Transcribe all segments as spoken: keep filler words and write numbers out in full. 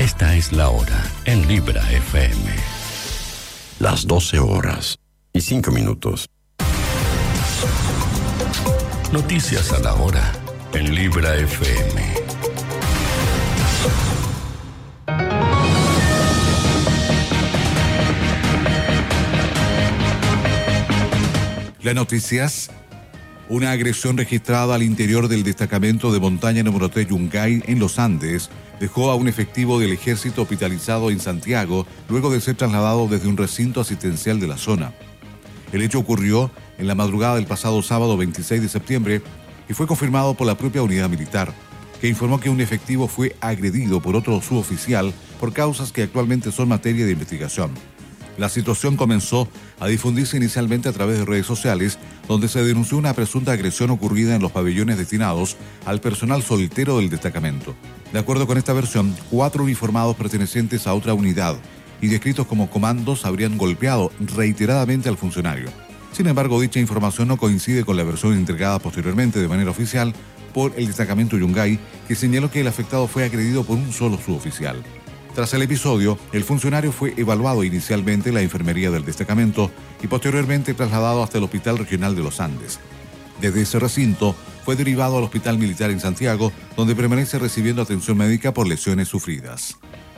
Esta es la hora en Libra F M. Las doce horas y cinco minutos. Noticias a la hora en Libra F M. Las noticias. Una agresión registrada al interior del destacamento de montaña número tres Yungay en los Andes dejó a un efectivo del ejército hospitalizado en Santiago luego de ser trasladado desde un recinto asistencial de la zona. El hecho ocurrió en la madrugada del pasado sábado veintiséis de septiembre y fue confirmado por la propia unidad militar, que informó que un efectivo fue agredido por otro suboficial por causas que actualmente son materia de investigación. La situación comenzó a difundirse inicialmente a través de redes sociales, donde se denunció una presunta agresión ocurrida en los pabellones destinados al personal soltero del destacamento. De acuerdo con esta versión, cuatro uniformados pertenecientes a otra unidad y descritos como comandos habrían golpeado reiteradamente al funcionario. Sin embargo, dicha información no coincide con la versión entregada posteriormente de manera oficial por el destacamento Yungay, que señaló que el afectado fue agredido por un solo suboficial. Tras el episodio, el funcionario fue evaluado inicialmente en la enfermería del destacamento y posteriormente trasladado hasta el Hospital Regional de los Andes. Desde ese recinto, fue derivado al Hospital Militar en Santiago, donde permanece recibiendo atención médica por lesiones sufridas.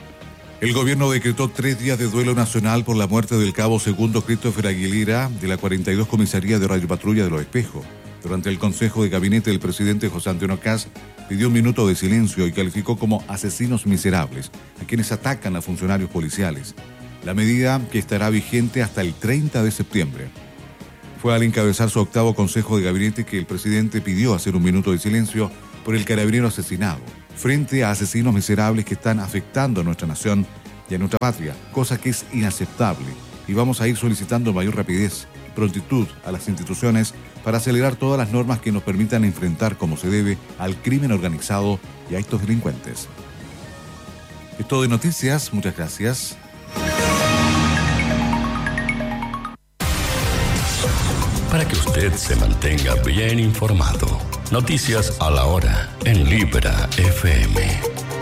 El gobierno decretó tres días de duelo nacional por la muerte del cabo segundo Christopher Aguilera de la cuarenta y dos Comisaría de Radiopatrulla de Los Espejos. Durante el Consejo de Gabinete, el presidente José Antonio Kast pidió un minuto de silencio y calificó como asesinos miserables a quienes atacan a funcionarios policiales. La medida, que estará vigente hasta el treinta de septiembre. Fue al encabezar su octavo Consejo de Gabinete que el presidente pidió hacer un minuto de silencio por el carabinero asesinado, frente a asesinos miserables que están afectando a nuestra nación y a nuestra patria, cosa que es inaceptable, y vamos a ir solicitando mayor rapidez, prontitud a las instituciones para acelerar todas las normas que nos permitan enfrentar como se debe al crimen organizado y a estos delincuentes. Es todo de noticias, muchas gracias. Para que usted se mantenga bien informado, noticias a la hora en Libra F M.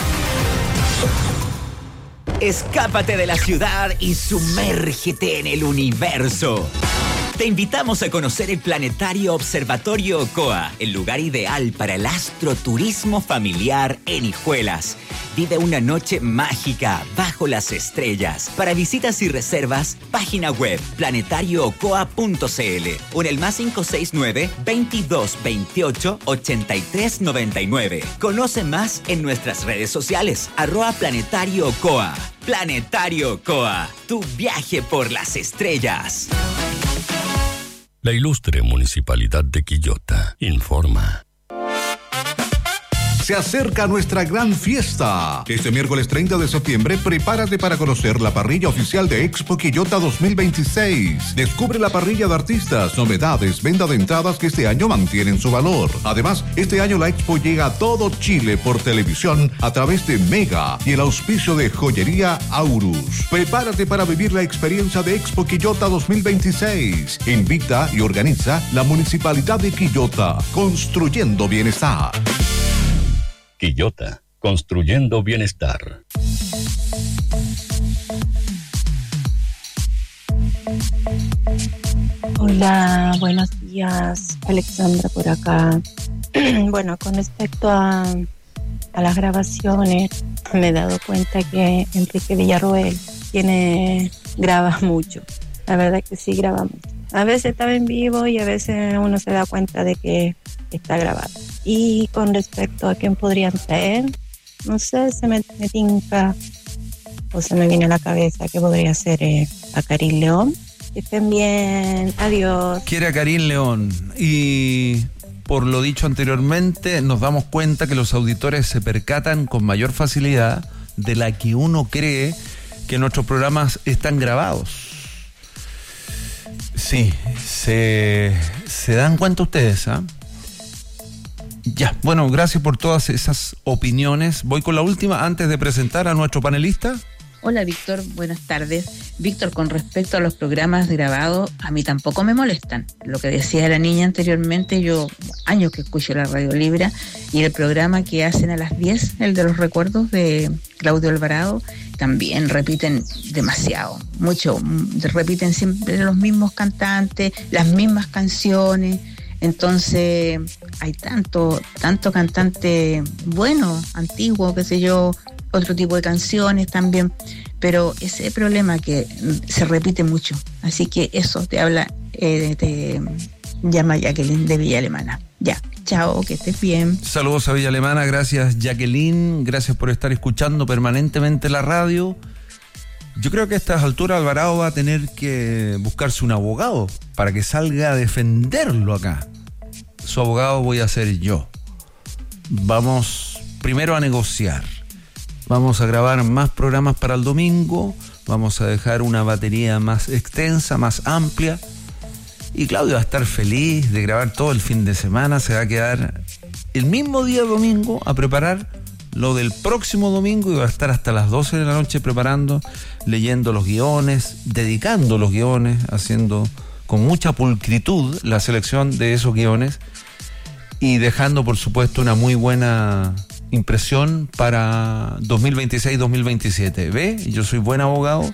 Escápate de la ciudad y sumérgete en el universo. Te invitamos a conocer el Planetario Observatorio Ocoa, el lugar ideal para el astroturismo familiar en Hijuelas. Vive una noche mágica bajo las estrellas. Para visitas y reservas, página web planetario ocoa punto c l o en el más cinco seis nueve, veintidós veintiocho, ochenta y tres noventa y nueve. Conoce más en nuestras redes sociales, arroba Planetario Ocoa. Planetario Ocoa, tu viaje por las estrellas. La ilustre Municipalidad de Quillota informa. Se acerca nuestra gran fiesta. Este miércoles treinta de septiembre, prepárate para conocer la parrilla oficial de Expo Quillota dos mil veintiséis. Descubre la parrilla de artistas, novedades, venta de entradas que este año mantienen su valor. Además, este año la Expo llega a todo Chile por televisión a través de Mega y el auspicio de Joyería Aurus. Prepárate para vivir la experiencia de Expo Quillota dos mil veintiséis. Invita y organiza la Municipalidad de Quillota, construyendo bienestar. Quillota, construyendo bienestar. Hola, buenos días. Alexandra por acá. Bueno, con respecto a, a las grabaciones, me he dado cuenta que Enrique Villarroel tiene, graba mucho. La verdad que sí graba mucho. A veces estaba en vivo y a veces uno se da cuenta de que está grabado. Y con respecto a quién podrían traer, no sé, se me, me tinca o se me viene a la cabeza que podría ser eh, a Karim León. Que estén bien, adiós. Quiere a Karim León. Y por lo dicho anteriormente, nos damos cuenta que los auditores se percatan con mayor facilidad de la que uno cree que nuestros programas están grabados. Sí, se, se dan cuenta ustedes, ¿ah? ¿eh? Ya, bueno, gracias por todas esas opiniones. Voy con la última antes de presentar a nuestro panelista. Hola, Víctor, buenas tardes. Víctor, con respecto a los programas grabados, a mí tampoco me molestan. Lo que decía la niña anteriormente, yo años que escucho la Radio Libre, y el programa que hacen a las diez, el de los recuerdos de Claudio Alvarado, también repiten demasiado, mucho, repiten siempre los mismos cantantes, las mismas canciones. Entonces hay tanto, tanto cantante bueno, antiguo, qué sé yo, otro tipo de canciones también, pero ese problema que se repite mucho. Así que eso te habla, eh, te llama Jacqueline de Villa Alemana. Ya, chao, que estés bien. Saludos a Villa Alemana, gracias Jacqueline, gracias por estar escuchando permanentemente la radio. Yo creo que a estas alturas Alvarado va a tener que buscarse un abogado para que salga a defenderlo acá. Su abogado voy a ser yo. Vamos primero a negociar. Vamos a grabar más programas para el domingo. Vamos a dejar una batería más extensa, más amplia. Y Claudio va a estar feliz de grabar todo el fin de semana. Se va a quedar el mismo día domingo a preparar lo del próximo domingo y va a estar hasta las doce de la noche preparando, leyendo los guiones, dedicando los guiones, haciendo con mucha pulcritud la selección de esos guiones y dejando, por supuesto, una muy buena impresión para dos mil veintiséis dos mil veintisiete. ¿Ve? Yo soy buen abogado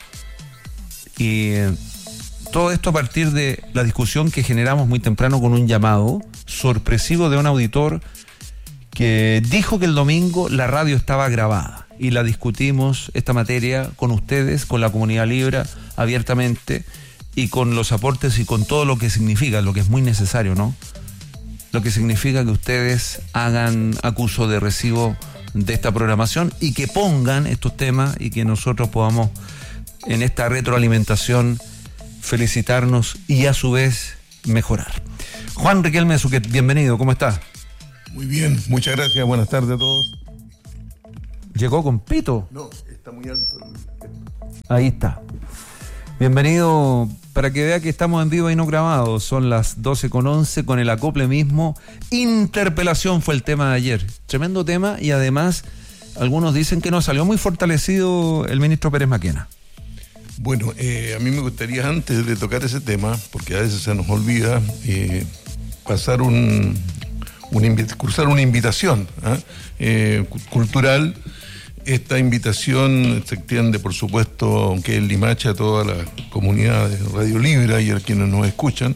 y eh, todo esto a partir de la discusión que generamos muy temprano con un llamado sorpresivo de un auditor que dijo que el domingo la radio estaba grabada y la discutimos esta materia con ustedes, con la comunidad Libra, abiertamente y con los aportes y con todo lo que significa, lo que es muy necesario, ¿no? Lo que significa que ustedes hagan acuso de recibo de esta programación y que pongan estos temas y que nosotros podamos en esta retroalimentación felicitarnos y a su vez mejorar. Juan Riquelme Suquet, bienvenido, ¿cómo está? Muy bien, muchas gracias, buenas tardes a todos. ¿Llegó con pito? No, está muy alto. Ahí está. Bienvenido, para que vea que estamos en vivo y no grabado. Son las doce con once con el acople mismo. Interpelación fue el tema de ayer. Tremendo tema y además algunos dicen que no salió muy fortalecido el ministro Pérez Maquena. Bueno, eh, a mí me gustaría antes de tocar ese tema, porque a veces se nos olvida, eh, pasar un, una, cruzar una invitación ¿eh? Eh, cultural. Esta invitación se extiende, por supuesto, aunque en Limache, a toda la comunidad de Radio Libre y a quienes nos escuchan.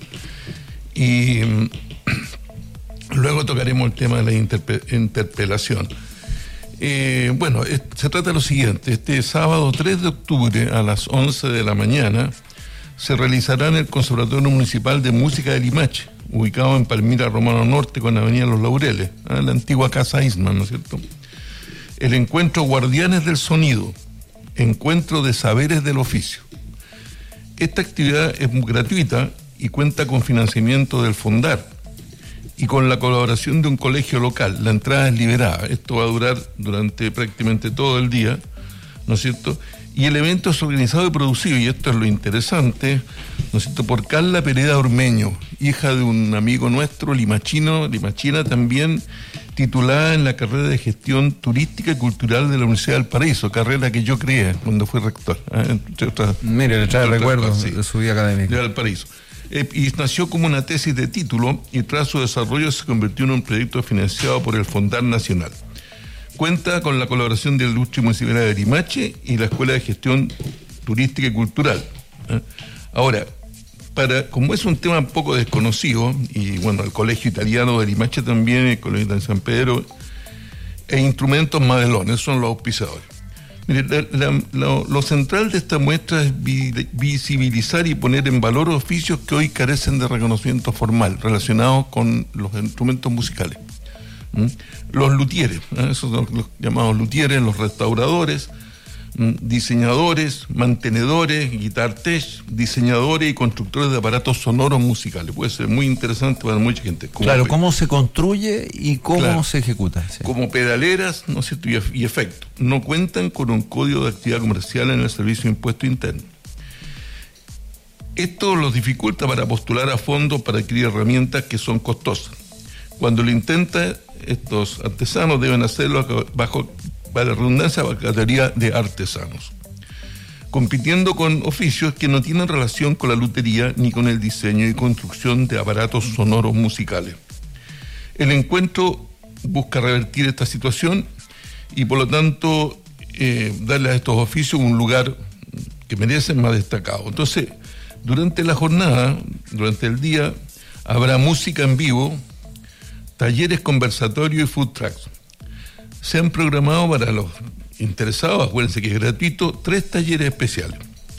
Y um, luego tocaremos el tema de la interpe- interpelación. Eh, bueno, es, se trata de lo siguiente. Este sábado tres de octubre a las once de la mañana se realizará en el Conservatorio Municipal de Música de Limache, ubicado en Palmira Romano Norte con Avenida Los Laureles, ¿eh? La antigua Casa Eisman, ¿no es cierto?, el encuentro Guardianes del Sonido, encuentro de saberes del oficio. Esta actividad es gratuita y cuenta con financiamiento del Fondar y con la colaboración de un colegio local. La entrada es liberada. Esto va a durar durante prácticamente todo el día, ¿no es cierto? Y el evento es organizado y producido, y esto es lo interesante, ¿no es cierto?, por Carla Pereda Ormeño, hija de un amigo nuestro, limachino, limachina también, titulada en la carrera de Gestión Turística y Cultural de la Universidad del Paraíso, carrera que yo creé cuando fui rector. ¿eh? Entre otras, Mire, le trae recuerdos sí, de su vida académica. De Valparaíso. Eh, y nació como una tesis de título y tras su desarrollo se convirtió en un proyecto financiado por el Fondar Nacional. Cuenta con la colaboración del Ilustre Municipal de Limache y la Escuela de Gestión Turística y Cultural. ¿eh? Ahora, para, como es un tema un poco desconocido, y bueno, el Colegio Italiano de Limache también, el Colegio de San Pedro, e Instrumentos Madelones, son los auspiciadores. Mire, la, la, lo, lo central de esta muestra es vi, visibilizar y poner en valor oficios que hoy carecen de reconocimiento formal, relacionados con los instrumentos musicales. ¿Mm? Los luthieres, ¿eh? esos son los llamados luthieres, los restauradores, diseñadores, mantenedores, guitar tech, diseñadores y constructores de aparatos sonoros musicales. Puede ser muy interesante para mucha gente. Como claro, cómo se construye y cómo claro, se ejecuta. Sí. Como pedaleras, ¿no es cierto?, y, y efectos. No cuentan con un código de actividad comercial en el Servicio de Impuesto Interno. Esto los dificulta para postular a fondos para adquirir herramientas que son costosas. Cuando lo intenta, estos artesanos deben hacerlo bajo, para la redundancia, bajo la categoría de artesanos. compitiendo con oficios que no tienen relación con la lutería ni con el diseño y construcción de aparatos sonoros musicales. El encuentro busca revertir esta situación y por lo tanto eh, darle a estos oficios un lugar que merecen más destacado. Entonces, durante la jornada, durante el día, habrá música en vivo, talleres, conversatorios y food trucks. Se han programado para los interesados, acuérdense que es gratuito, tres talleres especiales.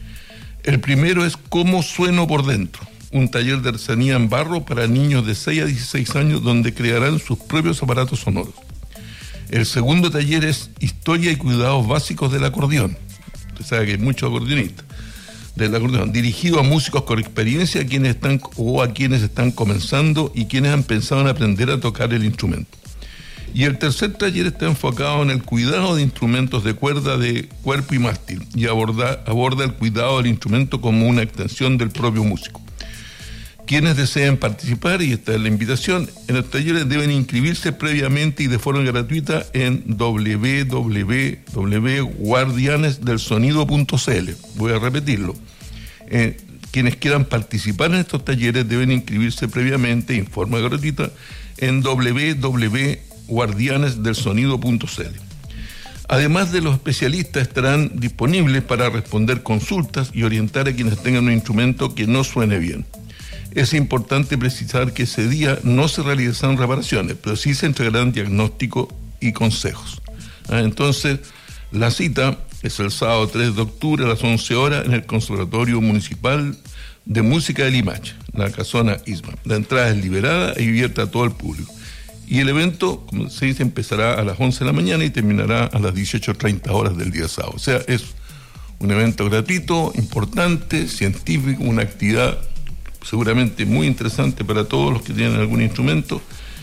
El primero es Cómo sueno por dentro, un taller de artesanía en barro para niños de seis a dieciséis años donde crearán sus propios aparatos sonoros. El segundo taller es Historia y cuidados básicos del acordeón. Usted sabe que hay muchos acordeonistas del acordeón, dirigido a músicos con experiencia a quienes están, o a quienes están comenzando y quienes han pensado en aprender a tocar el instrumento. Y el tercer taller está enfocado en el cuidado de instrumentos de cuerda de cuerpo y mástil y aborda, aborda el cuidado del instrumento como una extensión del propio músico. Quienes deseen participar, y esta es la invitación, en los talleres deben inscribirse previamente y de forma gratuita en doble u doble u doble u punto guardianes del sonido punto c l. Voy a repetirlo. Eh, quienes quieran participar en estos talleres deben inscribirse previamente en forma gratuita en doble u doble u doble u punto guardianes del sonido punto c l. Además de los especialistas, estarán disponibles para responder consultas y orientar a quienes tengan un instrumento que no suene bien. Es importante precisar que ese día no se realizarán reparaciones, pero sí se entregarán diagnósticos y consejos. Ah, entonces, la cita es el sábado tres de octubre a las once horas en el Conservatorio Municipal de Música de Limache, la casona Isma. La entrada es liberada y abierta a todo el público. Y el evento, como se dice, empezará a las once de la mañana y terminará a las dieciocho treinta horas del día sábado. O sea, es un evento gratuito, importante, científico, una actividad seguramente muy interesante para todos los que tienen algún instrumento,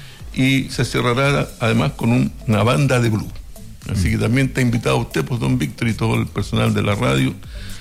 y se cerrará además con un, una banda de blues. Así que también está invitado usted, pues, don Víctor, y todo el personal de la radio